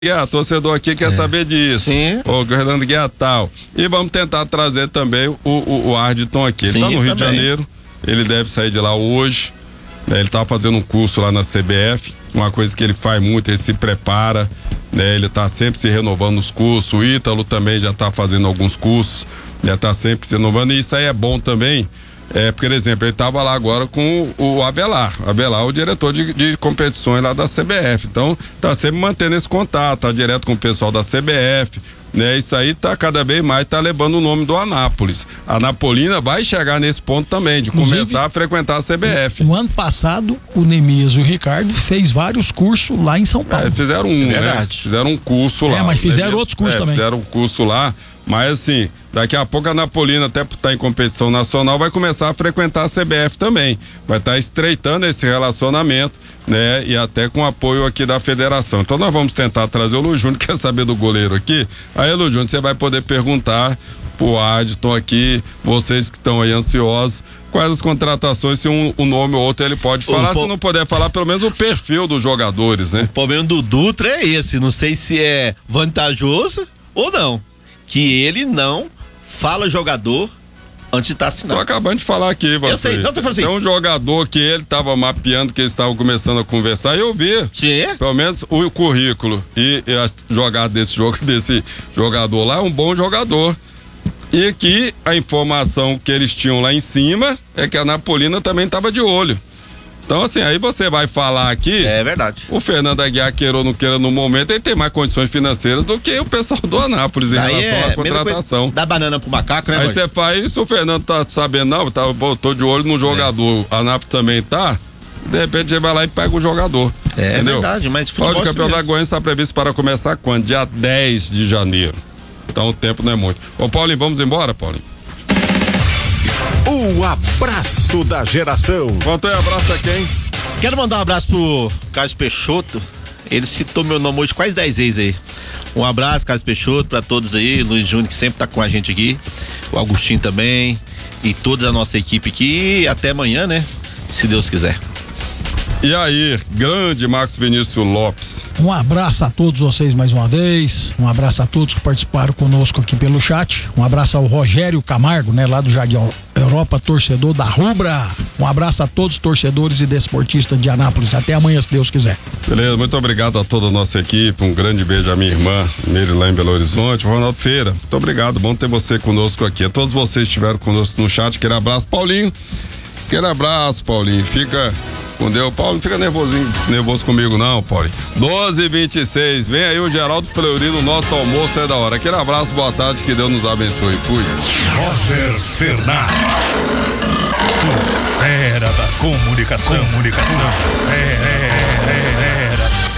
Torcedor aqui quer saber disso. Sim. O Fernando Guiar tal. E vamos tentar trazer também o Ardton aqui. Ele tá no Rio de Janeiro, ele deve sair de lá hoje. Ele tá fazendo um curso lá na CBF, uma coisa que ele faz muito, ele se prepara, né? Ele tá sempre se renovando os cursos. O Ítalo também já tá fazendo alguns cursos, já tá sempre se renovando, e isso aí é bom também. Por exemplo, ele estava lá agora com o Abelar, o diretor de competições lá da CBF, então tá sempre mantendo esse contato, tá direto com o pessoal da CBF, né? Isso aí tá cada vez mais, tá levando o nome do Anápolis. A Anapolina vai chegar nesse ponto também, de começar a frequentar a CBF. No ano passado, o Nemias e o Ricardo fez vários cursos lá em São Paulo. Fizeram né? Fizeram um curso lá. Mas fizeram outros cursos também. Fizeram um curso lá, mas assim, daqui a pouco a Anapolina, até por estar em competição nacional, vai começar a frequentar a CBF também. Vai estar estreitando esse relacionamento, né? E até com apoio aqui da federação. Então nós vamos tentar trazer o Lu Júnior, quer saber do goleiro aqui? Aí, Lu Júnior, você vai poder perguntar pro Ardton aqui, vocês que estão aí ansiosos, quais as contratações, se um nome ou outro ele pode falar, se não puder falar, pelo menos o perfil dos jogadores, né? O problema do Dutra é esse, não sei se é vantajoso ou não, que ele não fala jogador antes de estar assinando. Tô acabando de falar aqui, eu sei, não tô fazendo. Tem um jogador que ele tava mapeando, que eles estavam começando a conversar, e eu vi, pelo menos o currículo e as jogadas desse jogador lá, é um bom jogador. E que a informação que eles tinham lá em cima é que a Anapolina também estava de olho. Então, assim, aí você vai falar aqui. É verdade. O Fernando Aguiar, queira ou não queira, no momento, ele tem mais condições financeiras do que o pessoal do Anápolis em relação à contratação. Dá banana pro macaco, né? Aí você faz isso, o Fernando tá sabendo, não, tô de olho no jogador. A Anápolis também tá. De repente você vai lá e pega o jogador. Entendeu? Verdade, mas futebol. O Campeonato Goiano está previsto para começar quando? Dia 10 de janeiro. Então o tempo não é muito. Ô Paulinho, vamos embora, Paulinho? O abraço da geração. Quanto é abraço a quem? Quero mandar um abraço pro Carlos Peixoto. Ele citou meu nome hoje quase 10 vezes aí. Um abraço, Carlos Peixoto, pra todos aí. Luiz Júnior, que sempre tá com a gente aqui. O Agostinho também. E toda a nossa equipe aqui. E até amanhã, né? Se Deus quiser. E aí, grande Marcos Vinícius Lopes. Um abraço a todos vocês mais uma vez. Um abraço a todos que participaram conosco aqui pelo chat. Um abraço ao Rogério Camargo, né? Lá do Jardim Europa, torcedor da Rubra. Um abraço a todos os torcedores e desportistas de Anápolis. Até amanhã, se Deus quiser. Beleza, muito obrigado a toda a nossa equipe. Um grande beijo à minha irmã, Meire, lá em Belo Horizonte. Ronaldo Feira, muito obrigado. Bom ter você conosco aqui. A todos vocês que estiveram conosco no chat, aquele abraço. Paulinho, aquele abraço, Paulinho. Fica com Deus. Paulo, não fica nervoso comigo não, Paulinho. 12h26, vem aí o Geraldo Fleury no nosso almoço é da hora. Aquele abraço, boa tarde, que Deus nos abençoe. Fui. Roger Fernandes, o fera da comunicação. Fera.